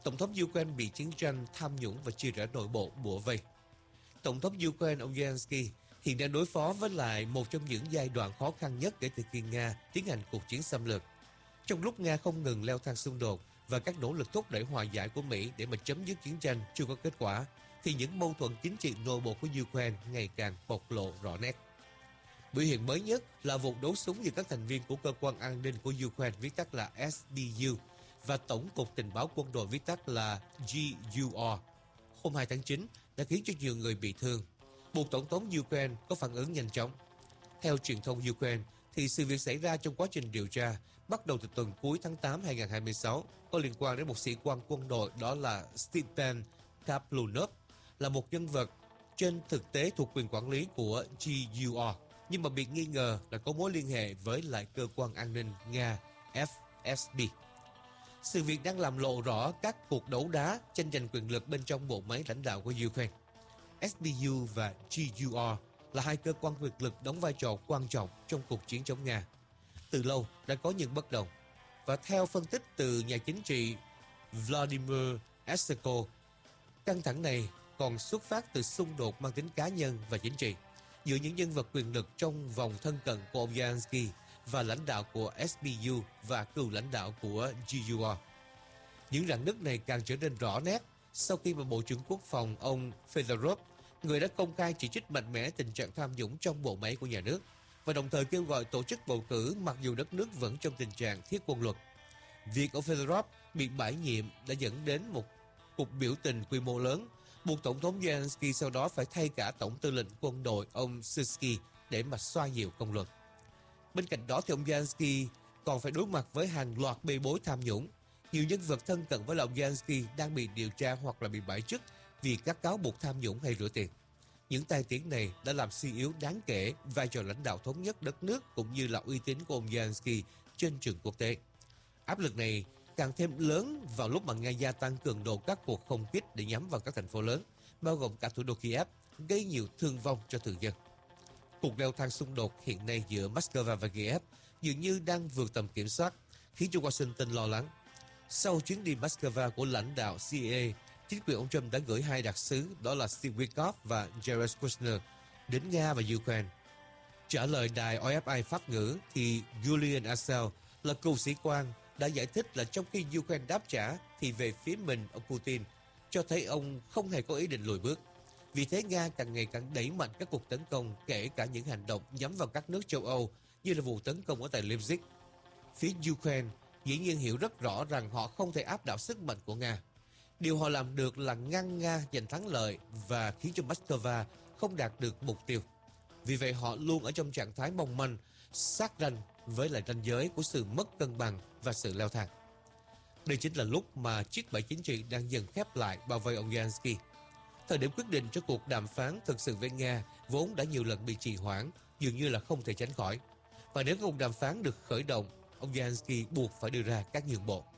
Tổng thống Ukraine bị chiến tranh, tham nhũng và chia rẽ nội bộ bủa vây. Tổng thống Ukraine ông Zelensky hiện đang đối phó với lại một trong những giai đoạn khó khăn nhất kể từ khi Nga tiến hành cuộc chiến xâm lược. Trong lúc Nga không ngừng leo thang xung đột và các nỗ lực thúc đẩy hòa giải của Mỹ để mà chấm dứt chiến tranh chưa có kết quả, thì những mâu thuẫn chính trị nội bộ của Ukraine ngày càng bộc lộ rõ nét. Biểu hiện mới nhất là vụ đấu súng giữa các thành viên của cơ quan an ninh của Ukraine viết tắt là SBU và Tổng cục Tình báo Quân đội viết tắt là GUR hôm 2 tháng 9 đã khiến cho nhiều người bị thương, buộc Tổng thống Ukraine có phản ứng nhanh chóng. Theo truyền thông Ukraine, thì sự việc xảy ra trong quá trình điều tra bắt đầu từ tuần cuối tháng 8 2026, có liên quan đến một sĩ quan quân đội đó là Stepan Kaplunov, là một nhân vật trên thực tế thuộc quyền quản lý của GUR, nhưng mà bị nghi ngờ là có mối liên hệ với lại cơ quan an ninh Nga FSB. Sự việc đang làm lộ rõ các cuộc đấu đá tranh giành quyền lực bên trong bộ máy lãnh đạo của Ukraine. SBU và GUR là hai cơ quan quyền lực đóng vai trò quan trọng trong cuộc chiến chống Nga. Từ lâu đã có những bất đồng, và theo phân tích từ nhà chính trị Vladimir Esenko, căng thẳng này còn xuất phát từ xung đột mang tính cá nhân và chính trị giữa những nhân vật quyền lực trong vòng thân cận của ông Zelensky và lãnh đạo của SBU và cựu lãnh đạo của GUR. Những rạn nứt này càng trở nên rõ nét sau khi mà Bộ trưởng Quốc phòng ông Fedorov, người đã công khai chỉ trích mạnh mẽ tình trạng tham nhũng trong bộ máy của nhà nước và đồng thời kêu gọi tổ chức bầu cử mặc dù đất nước vẫn trong tình trạng thiết quân luật. Việc ông Fedorov bị bãi nhiệm đã dẫn đến một cuộc biểu tình quy mô lớn, buộc Tổng thống Zelensky sau đó phải thay cả Tổng tư lệnh quân đội ông Syrskyi để mà xoa dịu công luận. Bên cạnh đó thì ông Zelensky còn phải đối mặt với hàng loạt bê bối tham nhũng. Nhiều nhân vật thân cận với ông Zelensky đang bị điều tra hoặc là bị bãi chức vì các cáo buộc tham nhũng hay rửa tiền. Những tai tiếng này đã làm suy yếu đáng kể vai trò lãnh đạo thống nhất đất nước cũng như là uy tín của ông Zelensky trên trường quốc tế. Áp lực này càng thêm lớn vào lúc mà Nga gia tăng cường độ các cuộc không kích để nhắm vào các thành phố lớn, bao gồm cả thủ đô Kiev, gây nhiều thương vong cho thường dân. Cuộc leo thang xung đột hiện nay giữa Moscow và Kiev dường như đang vượt tầm kiểm soát, khiến cho Washington lo lắng. Sau chuyến đi Moscow của lãnh đạo CIA, chính quyền ông Trump đã gửi hai đặc sứ, đó là Steve Witkoff và Jared Kushner, đến Nga và Ukraine. Trả lời đài OFI Pháp ngữ, thì Julian Assange là cựu sĩ quan đã giải thích là trong khi Ukraine đáp trả, thì về phía mình, ông Putin cho thấy ông không hề có ý định lùi bước. Vì thế Nga càng ngày càng đẩy mạnh các cuộc tấn công, kể cả những hành động nhắm vào các nước châu Âu như là vụ tấn công ở tại Leipzig. Phía Ukraine dĩ nhiên hiểu rất rõ rằng họ không thể áp đảo sức mạnh của Nga. Điều họ làm được là ngăn Nga giành thắng lợi và khiến cho Moscow không đạt được mục tiêu. Vì vậy họ luôn ở trong trạng thái mong manh, sát ranh với lại ranh giới của sự mất cân bằng và sự leo thang. Đây chính là lúc mà chiếc bẫy chính trị đang dần khép lại bao vây ông Zelensky. Thời điểm quyết định cho cuộc đàm phán thực sự với Nga vốn đã nhiều lần bị trì hoãn, dường như là không thể tránh khỏi. Và nếu cuộc đàm phán được khởi động, ông Zelensky buộc phải đưa ra các nhượng bộ.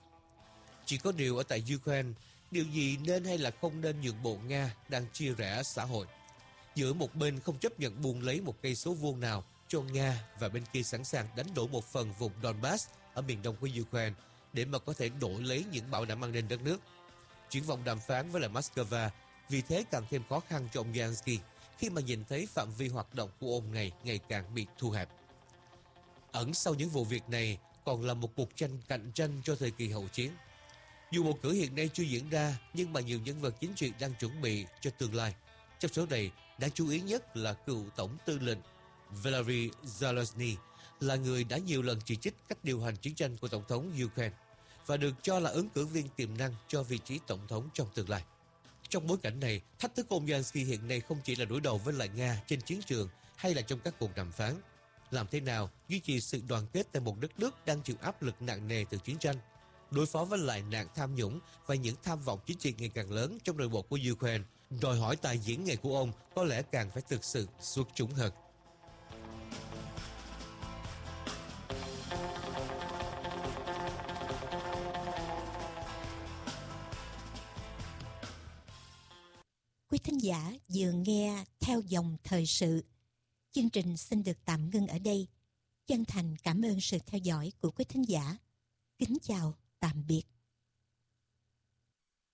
Chỉ có điều ở tại Ukraine, điều gì nên hay là không nên nhượng bộ Nga đang chia rẽ xã hội. Giữa một bên không chấp nhận buông lấy một cây số vuông nào cho Nga và bên kia sẵn sàng đánh đổi một phần vùng Donbass ở miền đông của Ukraine để mà có thể đổi lấy những bảo đảm an ninh đất nước. Triển vọng đàm phán với lại Moscow vì thế càng thêm khó khăn cho ông Zelensky khi mà nhìn thấy phạm vi hoạt động của ông ngày càng bị thu hẹp. Ẩn sau những vụ việc này còn là một cuộc cạnh tranh cho thời kỳ hậu chiến. Dù bầu cử hiện nay chưa diễn ra, nhưng mà nhiều nhân vật chính trị đang chuẩn bị cho tương lai. Trong số này, đáng chú ý nhất là cựu tổng tư lệnh Valery Zaluzhny, là người đã nhiều lần chỉ trích cách điều hành chiến tranh của tổng thống Ukraine và được cho là ứng cử viên tiềm năng cho vị trí tổng thống trong tương lai. Trong bối cảnh này, thách thức của ông Zelensky hiện nay không chỉ là đối đầu với lại Nga trên chiến trường hay là trong các cuộc đàm phán. Làm thế nào duy trì sự đoàn kết tại một đất nước đang chịu áp lực nặng nề từ chiến tranh, đối phó với lại nạn tham nhũng và những tham vọng chính trị ngày càng lớn trong nội bộ của Ukraine, đòi hỏi tài diễn nghệ của ông có lẽ càng phải thực sự xuất chúng hơn. Quý thính giả vừa nghe Theo dòng thời sự. Chương trình xin được tạm ngưng ở đây. Chân thành cảm ơn sự theo dõi của quý thính giả. Kính chào, tạm biệt.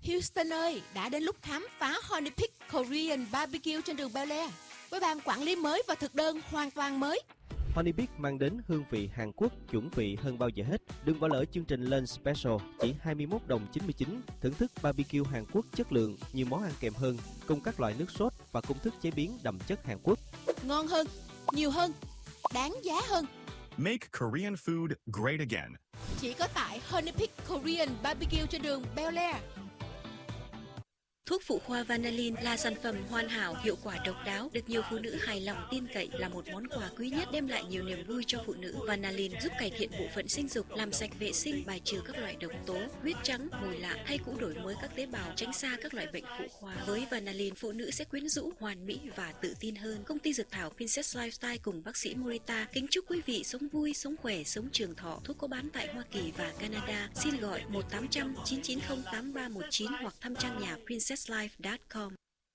Houston ơi, đã đến lúc khám phá Honey Peak Korean Barbecue trên đường Bel Air với ban quản lý mới và thực đơn hoàn toàn mới. Honey Peak mang đến hương vị Hàn Quốc chuẩn vị hơn bao giờ hết. Đừng bỏ lỡ chương trình Lunch Special chỉ 21 đồng 99, thưởng thức barbecue Hàn Quốc chất lượng, nhiều món ăn kèm hơn, cùng các loại nước sốt và công thức chế biến đậm chất Hàn Quốc. Ngon hơn, nhiều hơn, đáng giá hơn. Make Korean food great again. Chỉ có tại Honey Peak Korean Barbecue trên đường Bel Air. Thuốc phụ khoa Vanillin là sản phẩm hoàn hảo, hiệu quả độc đáo, được nhiều phụ nữ hài lòng tin cậy, là một món quà quý nhất đem lại nhiều niềm vui cho phụ nữ. Vanillin giúp cải thiện bộ phận sinh dục, làm sạch vệ sinh, bài trừ các loại độc tố, huyết trắng, mùi lạ hay cũng đổi mới các tế bào, tránh xa các loại bệnh phụ khoa. Với Vanillin, phụ nữ sẽ quyến rũ, hoàn mỹ và tự tin hơn. Công ty dược thảo Princess Lifestyle cùng bác sĩ Morita kính chúc quý vị sống vui, sống khỏe, sống trường thọ. Thuốc có bán tại Hoa Kỳ và Canada. Xin gọi 1-800-990-8319 hoặc thăm trang nhà princesslife.com.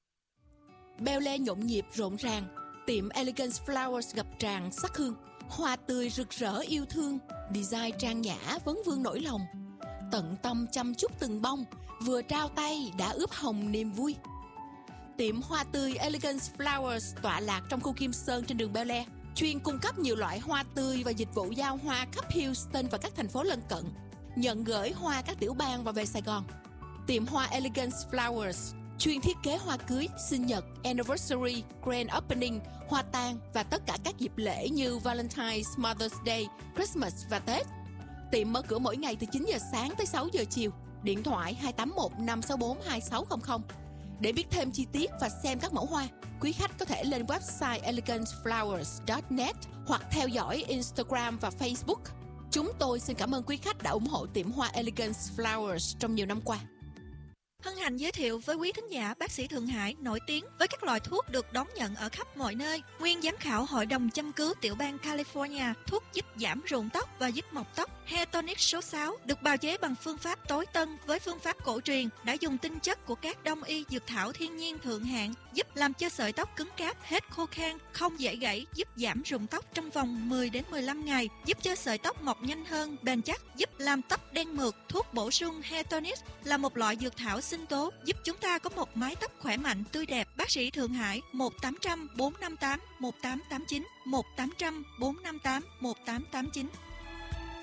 Bel Air nhộn nhịp rộn ràng, tiệm Elegance Flowers ngập tràn sắc hương, hoa tươi rực rỡ yêu thương, design trang nhã vấn vương nỗi lòng, tận tâm chăm chút từng bông, vừa trao tay đã ướp hồng niềm vui. Tiệm hoa tươi Elegance Flowers tọa lạc trong khu Kim Sơn trên đường Bel Air, chuyên cung cấp nhiều loại hoa tươi và dịch vụ giao hoa khắp Houston và các thành phố lân cận, nhận gửi hoa các tiểu bang và về Sài Gòn. Tiệm hoa Elegance Flowers chuyên thiết kế hoa cưới, sinh nhật, anniversary, grand opening, hoa tang và tất cả các dịp lễ như Valentine's, Mother's Day, Christmas và Tết. Tiệm mở cửa mỗi ngày từ 9 giờ sáng tới 6 giờ chiều. Điện thoại 281-564-2600. Để biết thêm chi tiết và xem các mẫu hoa, quý khách có thể lên website eleganceflowers.net hoặc theo dõi Instagram và Facebook. Chúng tôi xin cảm ơn quý khách đã ủng hộ tiệm hoa Elegance Flowers trong nhiều năm qua. Hân hạnh giới thiệu với quý thính giả bác sĩ Thượng Hải nổi tiếng với các loại thuốc được đón nhận ở khắp mọi nơi. Nguyên giám khảo Hội đồng châm cứu tiểu bang California, thuốc giúp giảm rụng tóc và giúp mọc tóc Hair Tonic số 6 được bào chế bằng phương pháp tối tân với phương pháp cổ truyền, đã dùng tinh chất của các đông y dược thảo thiên nhiên thượng hạng, giúp làm cho sợi tóc cứng cáp, hết khô khan, không dễ gãy, giúp giảm rụng tóc trong vòng 10 đến 15 ngày, giúp cho sợi tóc mọc nhanh hơn, bền chắc, giúp làm tóc đen mượt. Thuốc bổ sung Hair Tonic là một loại dược thảo sinh tố giúp chúng ta có một mái tóc khỏe mạnh, tươi đẹp. Bác sĩ Thượng Hải 1-800-458-1889, 1-800-458-1889.